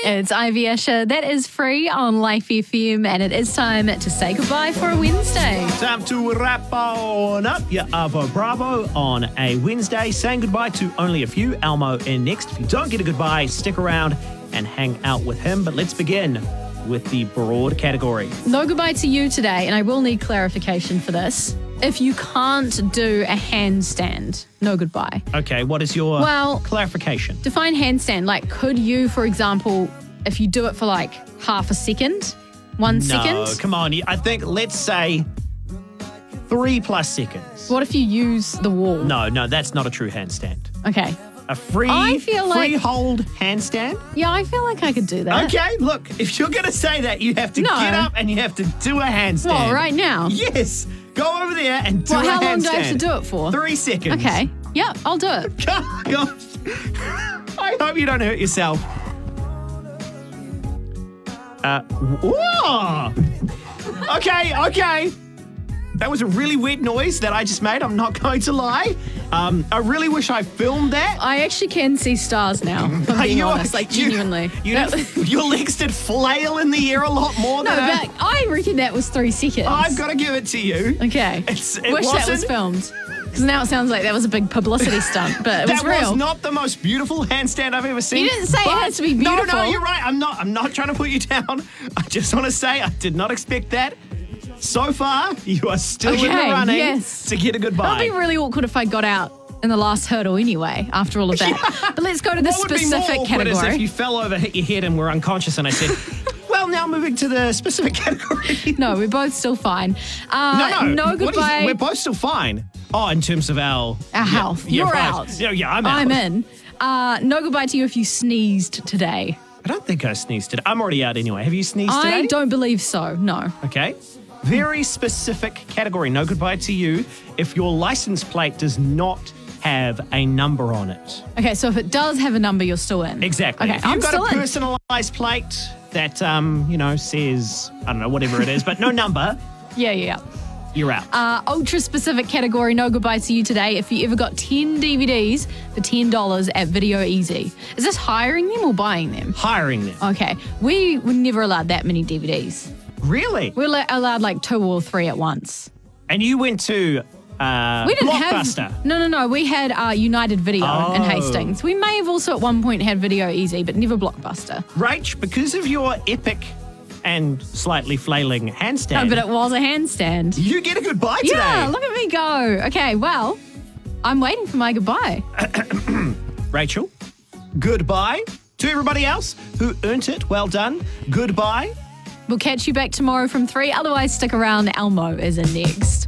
It's Ivy Asher. That is free on Life FM, and it is time to say goodbye for a Wednesday. Time to wrap on up your Avo Bravo on a Wednesday, saying goodbye to only a few. Elmo in next. If you don't get a goodbye, stick around and hang out with him. But let's begin with the broad category. No goodbye to you today, and I will need clarification for this. If you can't do a handstand, no goodbye. Okay, what is your clarification? Define handstand. Like, could you, for example, if you do it for like half a second, 1 second? No, come on. I think, let's say 3+ seconds. What if you use the wall? No, that's not a true handstand. Okay. A freehold handstand? Yeah, I feel like I could do that. Okay, look, if you're going to say that, you have to get up and you have to do a handstand. Well, right now? Yes. Go over there and do a handstand. How long do I have to do it for? 3 seconds. Okay. Yeah, I'll do it. Gosh. I hope you don't hurt yourself. Whoa. Okay. That was a really weird noise that I just made. I'm not going to lie. I really wish I filmed that. I actually can see stars now, if I'm being honest, like genuinely. Your legs did flail in the air a lot more than but I reckon that was 3 seconds. I've got to give it to you. Okay. Wish that was filmed. Because now it sounds like that was a big publicity stunt, but it was real. That was not the most beautiful handstand I've ever seen. You didn't say it has to be beautiful. No, you're right. I'm not trying to put you down. I just want to say I did not expect that. So far, you are still in the running to get a goodbye. It would be really awkward if I got out in the last hurdle anyway, after all of that. But let's go to the specific category. Is if you fell over, hit your head, and were unconscious, and I said, well, now moving to the specific category. No, we're both still fine. No goodbye. We're both still fine. Oh, in terms of our health. You're out. Yeah, I'm out. I'm in. No goodbye to you if you sneezed today. I don't think I sneezed today. I'm already out anyway. Have you sneezed today? I don't believe so, no. Okay. Very specific category. No goodbye to you if your license plate does not have a number on it. Okay, so if it does have a number, you're still in. Exactly. Okay, if you've got a personalised plate that, says, I don't know, whatever it is, but no number. Yeah. You're out. Ultra-specific category, no goodbye to you today. If you ever got 10 DVDs for $10 at Video Easy. Is this hiring them or buying them? Hiring them. Okay. We were never allowed that many DVDs. Really? We were allowed like 2 or 3 at once. And you went to Blockbuster? No. We had United Video in Hastings. We may have also at one point had Video Easy, but never Blockbuster. Rach, because of your epic and slightly flailing handstand. No, but it was a handstand. You get a goodbye today. Yeah, look at me go. Okay, well, I'm waiting for my goodbye. Rachel, goodbye. To everybody else who earned it, well done. Goodbye. We'll catch you back tomorrow from 3. Otherwise, stick around. Elmo is in next.